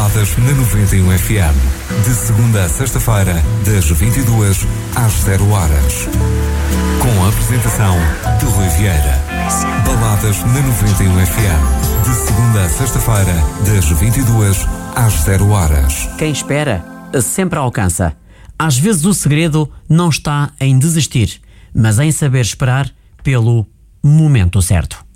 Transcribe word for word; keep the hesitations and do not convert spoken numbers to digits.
Baladas na noventa e um F M. De segunda a sexta-feira, das vinte e duas às zero horas. Com a apresentação de Rui Vieira. Baladas na noventa e um F M. De segunda a sexta-feira, das vinte e duas às zero horas. Quem espera, sempre alcança. Às vezes o segredo não está em desistir, mas em saber esperar pelo momento certo.